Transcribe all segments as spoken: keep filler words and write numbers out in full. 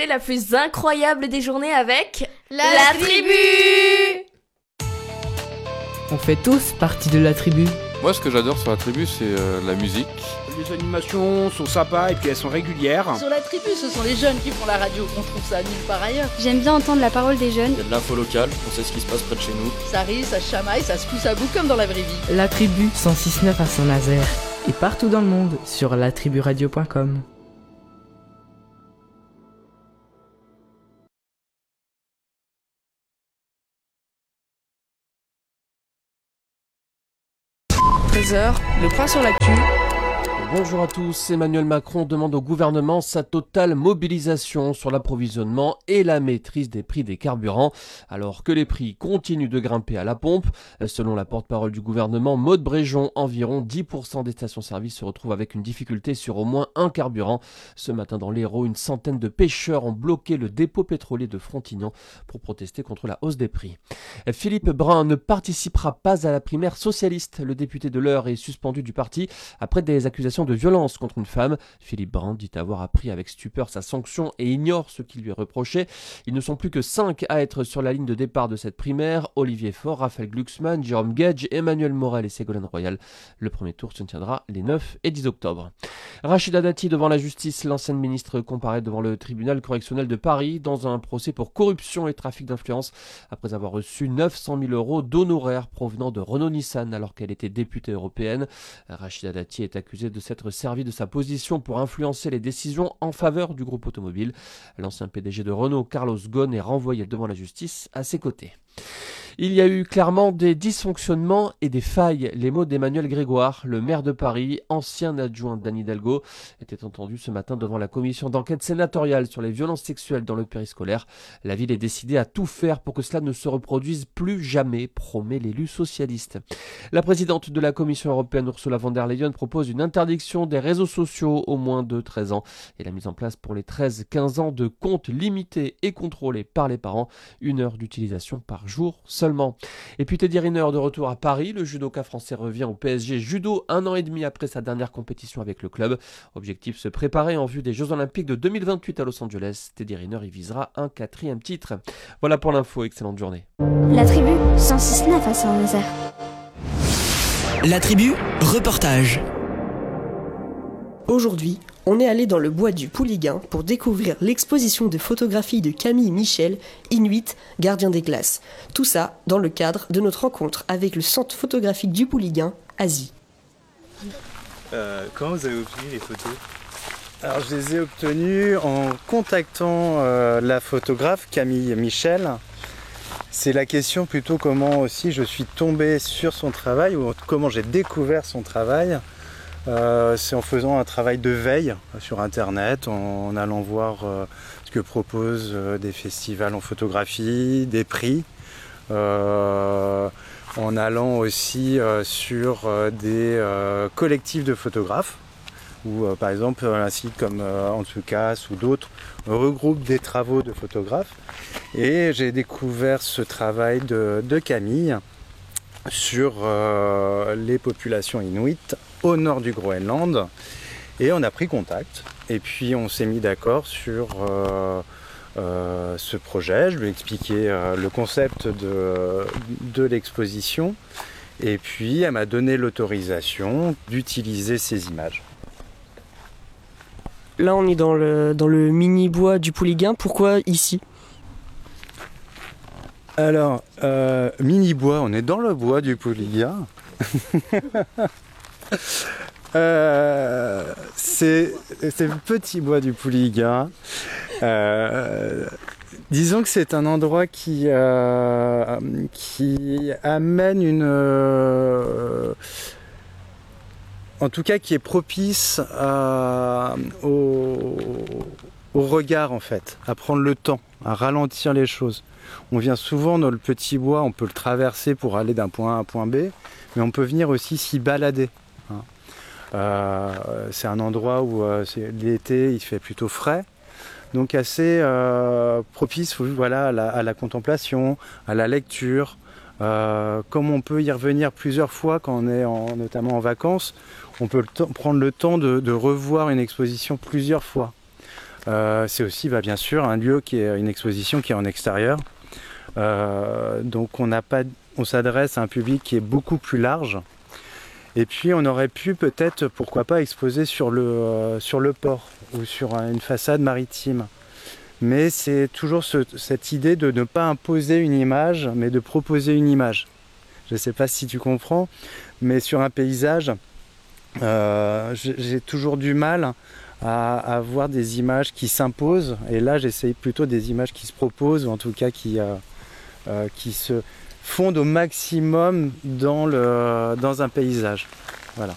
la plus incroyable des journées avec La, la tribu. tribu. On fait tous partie de la tribu. Moi, ce que j'adore sur la tribu, c'est euh, la musique. Les animations sont sympas et puis elles sont régulières. Sur la tribu, ce sont les jeunes qui font la radio. On trouve ça nulle part ailleurs. J'aime bien entendre la parole des jeunes. Il y a de l'info locale, on sait ce qui se passe près de chez nous. Ça rit, ça chamaille, ça secoue sa boue comme dans la vraie vie. La tribu cent six virgule neuf à Saint-Nazaire. Et partout dans le monde sur la tribu radio point com. treize heures, le point sur l'actu. Bonjour à tous, Emmanuel Macron demande au gouvernement sa totale mobilisation sur l'approvisionnement et la maîtrise des prix des carburants, alors que les prix continuent de grimper à la pompe. Selon la porte-parole du gouvernement, Maude Bréjon, environ dix pour cent des stations-service se retrouvent avec une difficulté sur au moins un carburant. Ce matin dans l'Hérault, une centaine de pêcheurs ont bloqué le dépôt pétrolier de Frontignan pour protester contre la hausse des prix. Philippe Brun ne participera pas à la primaire socialiste. Le député de l'Eure est suspendu du parti après des accusations de violence contre une femme. Philippe Brun dit avoir appris avec stupeur sa sanction et ignore ce qui lui est reproché. Ils ne sont plus que cinq à être sur la ligne de départ de cette primaire. Olivier Faure, Raphaël Glucksmann, Jérôme Gage, Emmanuel Morel et Ségolène Royal. Le premier tour se tiendra les neuf et dix octobre. Rachida Dati devant la justice. L'ancienne ministre comparaît devant le tribunal correctionnel de Paris dans un procès pour corruption et trafic d'influence après avoir reçu neuf cent mille euros d'honoraires provenant de Renault-Nissan alors qu'elle était députée européenne. Rachida Dati est accusée de s'être servi de sa position pour influencer les décisions en faveur du groupe automobile. L'ancien P D G de Renault, Carlos Ghosn, est renvoyé devant la justice à ses côtés. Il y a eu clairement des dysfonctionnements et des failles. Les mots d'Emmanuel Grégoire, le maire de Paris, ancien adjoint d'Anne Hidalgo, étaient entendus ce matin devant la commission d'enquête sénatoriale sur les violences sexuelles dans le périscolaire. La ville est décidée à tout faire pour que cela ne se reproduise plus jamais, promet l'élu socialiste. La présidente de la Commission européenne, Ursula von der Leyen, propose une interdiction des réseaux sociaux aux moins de treize ans et la mise en place pour les treize quinze ans de comptes limités et contrôlés par les parents, une heure d'utilisation par jour seulement. Et puis Teddy Riner de retour à Paris, le judoka français revient au P S G Judo un an et demi après sa dernière compétition avec le club. Objectif se préparer en vue des Jeux Olympiques de deux mille vingt-huit à Los Angeles. Teddy Riner y visera un quatrième titre. Voilà pour l'info, excellente journée. La tribu cent six virgule neuf à Saint-Nazaire. La tribu, reportage. Aujourd'hui, on est allé dans le bois du Pouliguen pour découvrir l'exposition de photographie de Camille Michel, Inuit, gardien des glaces. Tout ça dans le cadre de notre rencontre avec le centre photographique du Pouliguen, Asie. Euh, comment vous avez obtenu les photos ? Alors je les ai obtenues en contactant euh, la photographe Camille Michel. C'est la question plutôt comment aussi je suis tombé sur son travail ou comment j'ai découvert son travail. Euh, c'est en faisant un travail de veille sur internet, en, en allant voir euh, ce que proposent euh, des festivals en photographie, des prix, euh, en allant aussi euh, sur euh, des euh, collectifs de photographes, où euh, par exemple un site comme euh, Antsukas ou d'autres regroupent des travaux de photographes. Et j'ai découvert ce travail de, de Camille sur euh, les populations inuites au nord du Groenland et on a pris contact et puis on s'est mis d'accord sur euh, euh, ce projet. Je lui ai expliqué euh, le concept de, de l'exposition et puis elle m'a donné l'autorisation d'utiliser ces images. Là on est dans le, dans le mini-bois du Pouliguen, pourquoi ici ? Alors, euh, mini-bois, on est dans le bois du Pouliguen. euh, c'est, c'est le petit bois du Pouliguen. Euh, disons que c'est un endroit qui, euh, qui amène une... Euh, en tout cas, qui est propice à, au, au regard, en fait, à prendre le temps, à ralentir les choses. On vient souvent dans le petit bois, on peut le traverser pour aller d'un point A à un point B, mais on peut venir aussi s'y balader. Hein. Euh, c'est un endroit où euh, c'est, l'été il fait plutôt frais, donc assez euh, propice voilà, à, la, à la contemplation, à la lecture. Euh, comme on peut y revenir plusieurs fois quand on est en, notamment en vacances, on peut le t- prendre le temps de, de revoir une exposition plusieurs fois. Euh, c'est aussi bah, bien sûr un lieu qui est une exposition qui est en extérieur. Euh, donc on n'a pas, on s'adresse à un public qui est beaucoup plus large. Et puis on aurait pu peut-être, pourquoi pas, exposer sur le, euh, sur le port ou sur une façade maritime. Mais c'est toujours ce, cette idée de ne pas imposer une image, mais de proposer une image. Je ne sais pas si tu comprends, mais sur un paysage, euh, j'ai toujours du mal à, à avoir des images qui s'imposent. Et là, j'essaye plutôt des images qui se proposent, ou en tout cas qui, euh, euh, qui se fondent au maximum dans, le, dans un paysage. Voilà.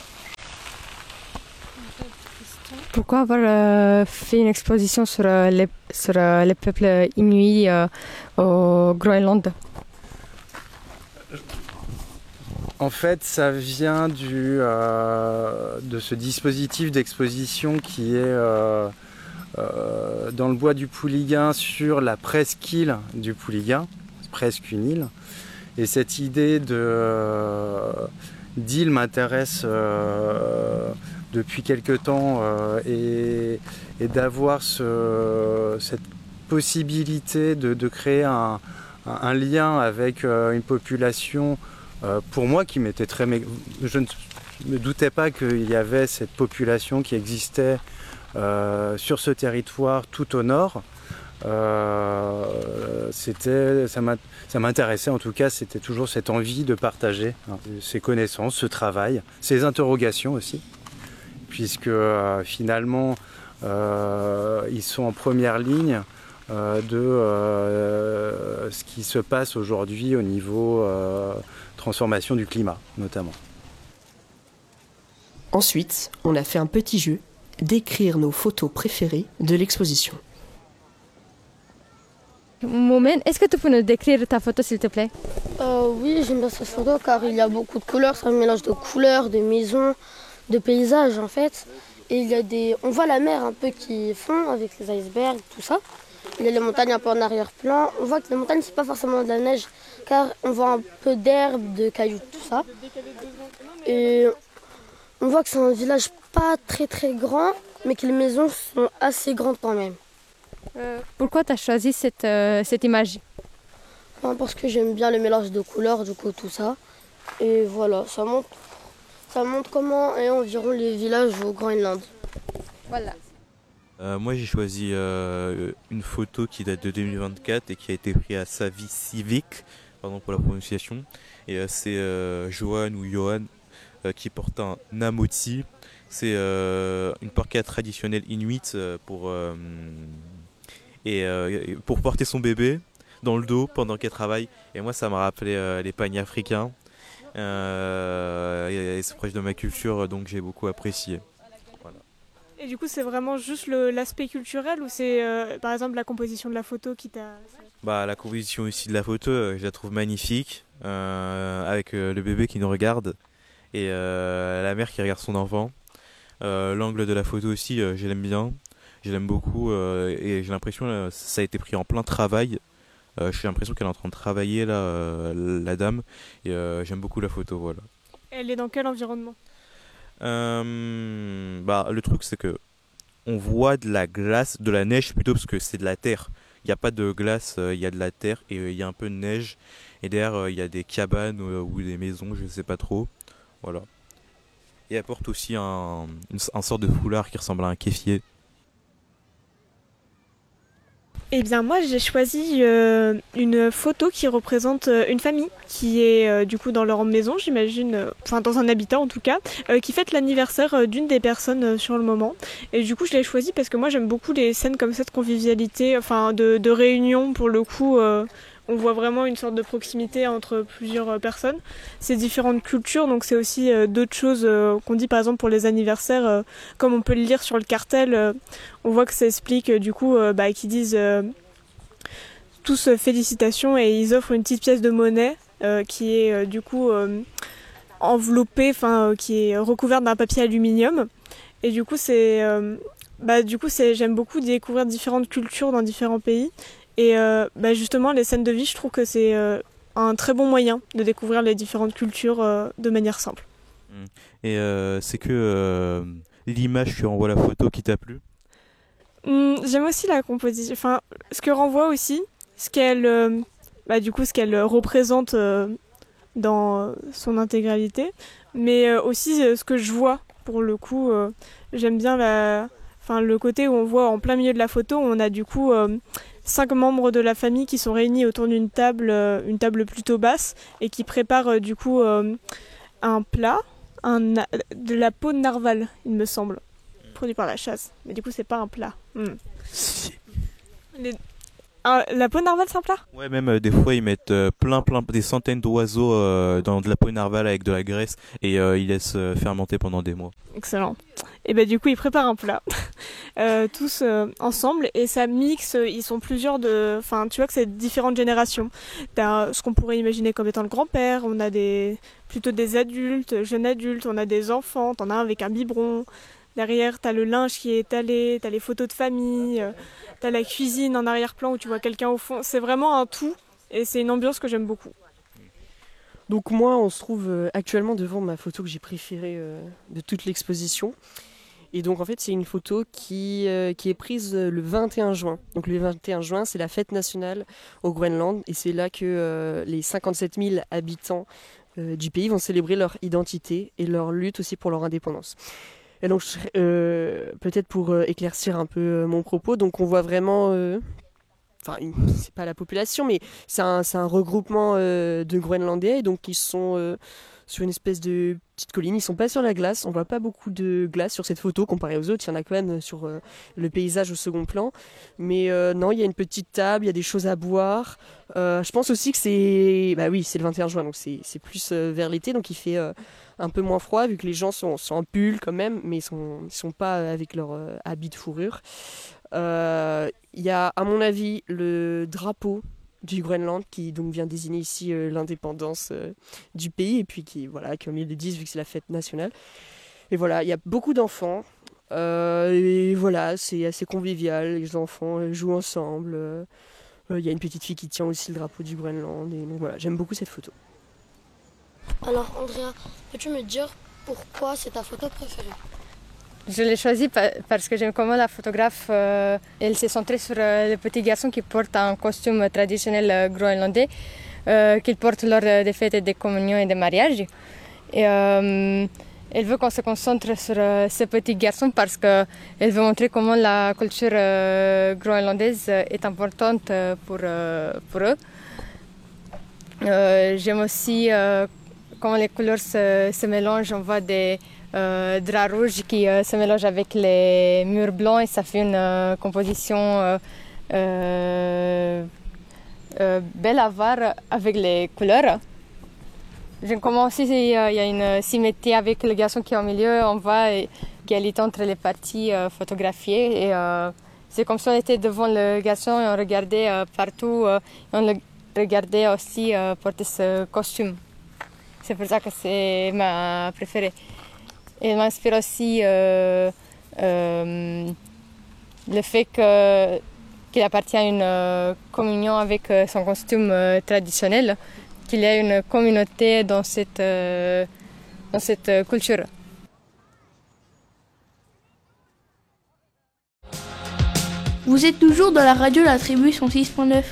Pourquoi avoir euh, fait une exposition sur, euh, les, sur euh, les peuples inuits euh, au Groenland? En fait, ça vient du, euh, de ce dispositif d'exposition qui est euh, euh, dans le bois du Pouliguen sur la presqu'île du Pouliguen, presque une île. Et cette idée de, euh, d'île m'intéresse euh, depuis quelque temps euh, et, et d'avoir ce, cette possibilité de, de créer un, un, un lien avec euh, une population. Euh, pour moi qui m'était très... Je ne me doutais pas qu'il y avait cette population qui existait euh, sur ce territoire tout au nord. Euh, c'était, ça m'intéressait en tout cas, c'était toujours cette envie de partager hein, ces connaissances, ce travail, ces interrogations aussi, puisque euh, finalement euh, ils sont en première ligne euh, de euh, ce qui se passe aujourd'hui au niveau... Euh, transformation du climat notamment. Ensuite, on a fait un petit jeu, d'écrire nos photos préférées de l'exposition. Moumen, est-ce que tu peux nous décrire ta photo s'il te plaît? euh, Oui, j'aime bien cette photo car il y a beaucoup de couleurs, c'est un mélange de couleurs, de maisons, de paysages en fait. Et il y a des... on voit la mer un peu qui fond avec les icebergs, tout ça. Il y a les montagnes un peu en arrière-plan. On voit que les montagnes, c'est pas forcément de la neige, car on voit un peu d'herbe, de cailloux, tout ça. Et on voit que c'est un village pas très très grand, mais que les maisons sont assez grandes quand même. Euh, pourquoi tu as choisi cette, euh, cette image? Ben, parce que j'aime bien le mélange de couleurs, du coup, tout ça. Et voilà, ça montre, ça montre comment est environ les villages au Groenland. Voilà. Euh, moi j'ai choisi euh, une photo qui date de deux mille vingt-quatre et qui a été prise à Savissivik, pardon pour la prononciation. Et euh, c'est euh, Johan ou Johan euh, qui porte un namoti. C'est euh, une parka traditionnelle inuite euh, pour, euh, et, euh, pour porter son bébé dans le dos pendant qu'elle travaille. Et moi ça m'a rappelé euh, les pagnes africains. Euh, et, et c'est proche de ma culture donc j'ai beaucoup apprécié. Et du coup, c'est vraiment juste le, l'aspect culturel ou c'est euh, par exemple la composition de la photo qui t'a... Bah, la composition aussi de la photo, euh, je la trouve magnifique, euh, avec euh, le bébé qui nous regarde et euh, la mère qui regarde son enfant. Euh, l'angle de la photo aussi, euh, je l'aime bien, je l'aime beaucoup euh, et j'ai l'impression que euh, ça a été pris en plein travail. Euh, j'ai l'impression qu'elle est en train de travailler là, euh, la dame, et euh, j'aime beaucoup la photo, voilà. Elle est dans quel environnement ? Euh, bah, le truc c'est que on voit de la glace, de la neige plutôt parce que c'est de la terre. Il n'y a pas de glace, il euh, y a de la terre et il euh, y a un peu de neige. Et derrière il euh, y a des cabanes euh, ou des maisons, je ne sais pas trop. Voilà. Et elle porte aussi un, une, un sort de foulard qui ressemble à un kéfier. Eh bien moi j'ai choisi euh, une photo qui représente euh, une famille qui est euh, du coup dans leur maison j'imagine, euh, enfin dans un habitat en tout cas, euh, qui fête l'anniversaire euh, d'une des personnes euh, sur le moment. Et du coup je l'ai choisi parce que moi j'aime beaucoup les scènes comme ça de convivialité, enfin de, de réunion pour le coup. Euh, on voit vraiment une sorte de proximité entre plusieurs euh, personnes. C'est différentes cultures donc c'est aussi euh, d'autres choses euh, qu'on dit par exemple pour les anniversaires, euh, comme on peut le lire sur le cartel. Euh, on voit que ça explique euh, du coup euh, bah, qu'ils disent euh, tous euh, félicitations et ils offrent une petite pièce de monnaie euh, qui est euh, du coup euh, enveloppée, enfin euh, qui est recouverte d'un papier aluminium. Et du coup c'est, euh, bah, du coup c'est, j'aime beaucoup découvrir différentes cultures dans différents pays. Et euh, bah justement, les scènes de vie, je trouve que c'est euh, un très bon moyen de découvrir les différentes cultures euh, de manière simple. Et euh, c'est que euh, l'image qui renvoie la photo qui t'a plu ? Mmh, j'aime aussi la composition, enfin, ce que renvoie aussi, ce qu'elle, euh, bah, du coup, ce qu'elle représente euh, dans son intégralité, mais euh, aussi euh, ce que je vois. Pour le coup, euh, j'aime bien la, enfin, le côté où on voit en plein milieu de la photo, on a du coup euh, cinq membres de la famille qui sont réunis autour d'une table, euh, une table plutôt basse, et qui préparent euh, du coup euh, un plat, un, de la peau de narval, il me semble, produit par la chasse. Mais du coup, c'est pas un plat. Mm. Les... Ah, la peau de narval, c'est un plat ? Ouais, même euh, des fois ils mettent euh, plein, plein, des centaines d'oiseaux euh, dans de la peau de narval avec de la graisse et euh, ils laissent euh, fermenter pendant des mois. Excellent. Et bah du coup ils préparent un plat euh, tous euh, ensemble et ça mixe. Ils sont plusieurs de, enfin tu vois que c'est différentes générations. T'as ce qu'on pourrait imaginer comme étant le grand-père. On a des plutôt des adultes, jeunes adultes. On a des enfants. T'en as un avec un biberon. Derrière, t'as le linge qui est étalé, t'as les photos de famille, euh, t'as la cuisine en arrière-plan où tu vois quelqu'un au fond. C'est vraiment un tout et c'est une ambiance que j'aime beaucoup. Donc moi, on se trouve euh, actuellement devant ma photo que j'ai préférée euh, de toute l'exposition. Et donc en fait, c'est une photo qui, euh, qui est prise le vingt et un juin. Donc le vingt et un juin, c'est la fête nationale au Groenland. Et c'est là que euh, les cinquante-sept mille habitants euh, du pays vont célébrer leur identité et leur lutte aussi pour leur indépendance. Et donc, euh, peut-être pour euh, éclaircir un peu euh, mon propos, donc on voit vraiment, euh, enfin, c'est pas la population, mais c'est un, c'est un regroupement euh, de Groenlandais, donc ils sont euh, sur une espèce de petite colline, ils sont pas sur la glace, on voit pas beaucoup de glace sur cette photo, comparé aux autres, il y en a quand même sur euh, le paysage au second plan, mais euh, non, il y a une petite table, il y a des choses à boire, euh, je pense aussi que c'est, bah oui, c'est le vingt et un juin, donc c'est, c'est plus euh, vers l'été, donc il fait... Euh, un peu moins froid vu que les gens sont, sont en pull quand même, mais ils sont, ils sont pas avec leur euh, habit de fourrure. Il euh, y a à mon avis le drapeau du Groenland qui donc vient désigner ici euh, l'indépendance euh, du pays et puis qui, voilà, comme ils le disent vu que c'est la fête nationale. Et voilà, il y a beaucoup d'enfants euh, et voilà, c'est assez convivial, les enfants jouent ensemble. Il euh, euh, y a une petite fille qui tient aussi le drapeau du Groenland et donc voilà, j'aime beaucoup cette photo. Alors Andrea, peux-tu me dire pourquoi c'est ta photo préférée ? Je l'ai choisie parce que j'aime comment la photographe, euh, elle s'est centrée sur euh, le petit garçon qui porte un costume traditionnel euh, groenlandais, euh, qu'il porte lors des fêtes des communions et des mariages. Et euh, elle veut qu'on se concentre sur euh, ce petit garçon parce qu'elle veut montrer comment la culture euh, groenlandaise est importante pour, euh, pour eux. Euh, j'aime aussi euh, quand les couleurs se, se mélangent, on voit des euh, draps rouges qui euh, se mélangent avec les murs blancs et ça fait une euh, composition euh, euh, euh, belle à voir avec les couleurs. J'aime comment aussi il y a une symétrie avec le garçon qui est au milieu, on voit égalité entre les parties euh, photographiées et euh, c'est comme si on était devant le garçon et on regardait euh, partout, euh, on le regardait aussi euh, porter ce costume. C'est pour ça que c'est ma préférée. Et elle m'inspire aussi euh, euh, le fait que, qu'il appartient à une euh, communion avec euh, son costume euh, traditionnel, qu'il y a une communauté dans cette, euh, dans cette euh, culture. Vous êtes toujours dans la radio La Tribu cent six point neuf.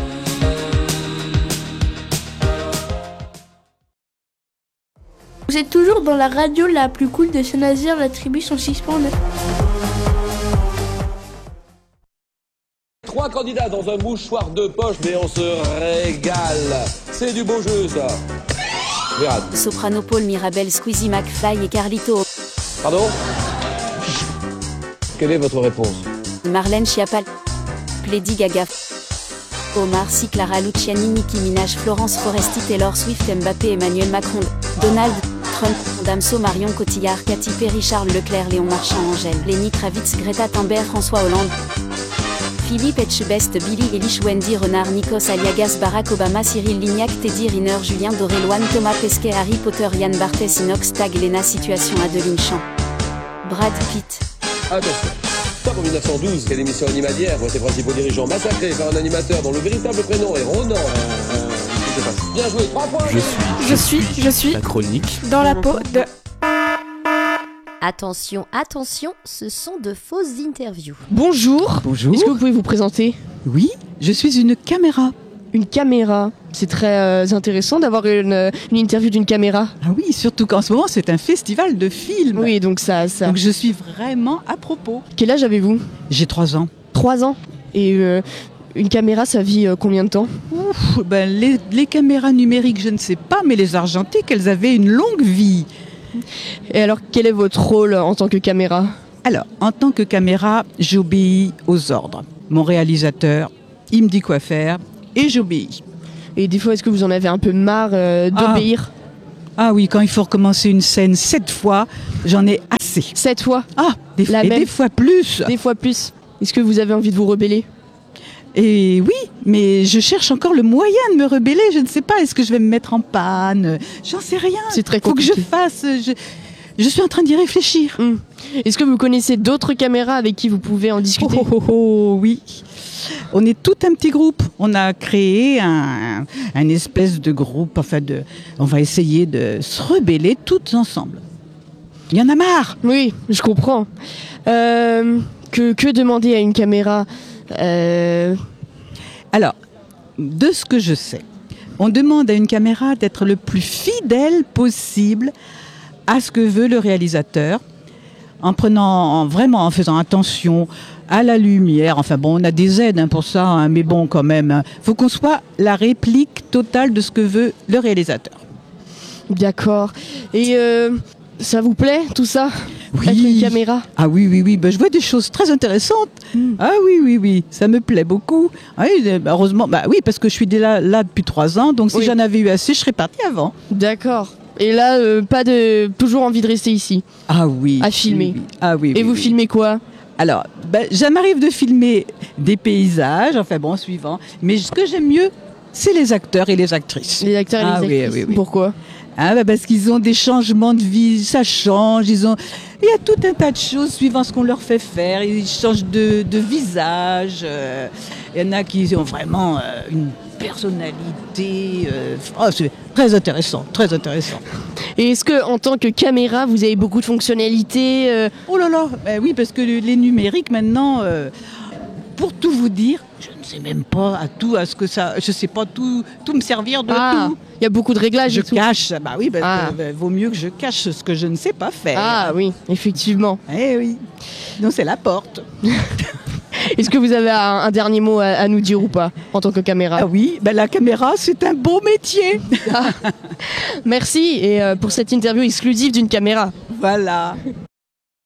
Vous êtes toujours dans la radio la plus cool de Saint-Nazaire, La Tribu cent six point neuf. Trois candidats dans un mouchoir de poche, mais on se régale. C'est du beau jeu, ça. Regarde. Soprano Paul, Mirabel, Squeezie, McFly et Carlito. Pardon ? Quelle est votre réponse ? Marlène Schiappa, Lady Gaga, Omar Sy, Clara Luciani, Nicki Minaj, Florence Foresti, Taylor Swift, Mbappé, Emmanuel Macron, Donald Trump, Damso, Marion Cotillard, Katy Perry, Charles Leclerc, Léon Marchand, Angèle, Lenny Kravitz, Greta Thunberg, François Hollande, Philippe Etchebest, Billy Eilish, Wendy Renard, Nikos Aliagas, Barack Obama, Cyril Lignac, Teddy Riner, Julien Doré, Loane Thomas Pesquet, Harry Potter, Yann Barthès, Inox, Tag, Lena, Situation, Adeline Champ, Brad Pitt. Attention. Top en dix-neuf cent douze, quelle émission animalière voit ses principaux dirigeants massacrés par un animateur dont le véritable prénom est Ronan. Euh, euh, Bien joué, trois points. Je suis. Je suis, je suis. La chronique. Dans la peau de. Attention, attention, ce sont de fausses interviews. Bonjour. Bonjour. Est-ce que vous pouvez vous présenter ? Oui, je suis une caméra. Une caméra. C'est très euh, intéressant d'avoir une, une interview d'une caméra. Ah oui, surtout qu'en ce moment, c'est un festival de films. Oui, donc ça... ça... Donc je suis vraiment à propos. Quel âge avez-vous ? J'ai trois ans. Trois ans ? Et euh, une caméra, ça vit euh, combien de temps ? Ouf, ben les, les caméras numériques, je ne sais pas, mais les argentiques, elles avaient une longue vie. Et alors, quel est votre rôle en tant que caméra ? Alors, en tant que caméra, j'obéis aux ordres. Mon réalisateur, il me dit quoi faire et j'obéis. Et des fois, est-ce que vous en avez un peu marre euh, d'obéir ? ah. ah oui, quand il faut recommencer une scène sept fois, j'en ai assez. Sept fois ? Ah, des, La et même... des fois plus. Des fois plus. Est-ce que vous avez envie de vous rebeller ? Et oui, mais je cherche encore le moyen de me rebeller. Je ne sais pas, est-ce que je vais me mettre en panne ? J'en sais rien. C'est très compliqué. Faut que je fasse... Je, je suis en train d'y réfléchir. Hum. Est-ce que vous connaissez d'autres caméras avec qui vous pouvez en discuter ? Oh, oh, oh, oh, oui. On est tout un petit groupe. On a créé un, un espèce de groupe. Enfin, de, on va essayer de se rebeller toutes ensemble. Il y en a marre. Oui, je comprends. Euh, que, que demander à une caméra ? Euh... Alors, de ce que je sais, on demande à une caméra d'être le plus fidèle possible à ce que veut le réalisateur, en prenant vraiment, en faisant attention à la lumière. Enfin bon, on a des aides hein, pour ça, hein, mais bon, quand même, il faut qu'on soit la réplique totale de ce que veut le réalisateur. D'accord. Et euh, ça vous plaît, tout ça ? Oui. Être une caméra ? Ah oui, oui, oui. Ben, je vois des choses très intéressantes. Mm. Ah oui, oui, oui. Ça me plaît beaucoup. Ah oui, bah, heureusement, bah oui, parce que je suis là, là depuis trois ans. Donc si oui. j'en avais eu assez, je serais partie avant. D'accord. Et là, euh, pas de, toujours envie de rester ici. Ah oui. À filmer. Oui, oui. Ah oui. Et oui, vous oui. filmez quoi ? Alors, ben, ça m'arrive de filmer des paysages. Enfin bon, suivant. Mais ce que j'aime mieux, c'est les acteurs et les actrices. Les acteurs et ah, les oui, actrices. Oui, oui. Pourquoi ? Ah, bah parce qu'ils ont des changements de vie, ça change, ils ont... il y a tout un tas de choses suivant ce qu'on leur fait faire, ils changent de, de visage, euh, il y en a qui ont vraiment euh, une personnalité, euh... oh, c'est très intéressant, très intéressant. Et est-ce que en tant que caméra, vous avez beaucoup de fonctionnalités euh... Oh là là, bah oui, parce que les numériques maintenant, euh, pour tout vous dire, je ne sais même pas à tout, à ce que ça, je sais pas tout, tout me servir de ah, tout. Il y a beaucoup de réglages. Je et tout. cache, bah oui, parce ah. que bah, vaut mieux que je cache ce que je ne sais pas faire. Ah oui, effectivement. Eh oui. Donc c'est la porte. Est-ce que vous avez un, un dernier mot à, à nous dire ou pas en tant que caméra ? Ah oui, bah la caméra c'est un beau métier. Ah. Merci et euh, pour cette interview exclusive d'une caméra. Voilà.